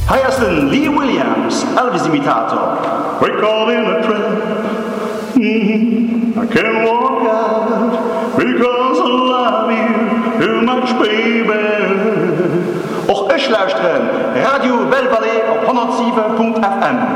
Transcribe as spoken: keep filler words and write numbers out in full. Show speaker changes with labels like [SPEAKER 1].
[SPEAKER 1] Heiersten Lee Williams, Elvis-Imitator.
[SPEAKER 2] We're caught in a trap. Mm-hmm. I can't walk out because I love you too much, baby.
[SPEAKER 1] Och ech lauschtren, Radio Belle Vallée op honderd zeven punt F M.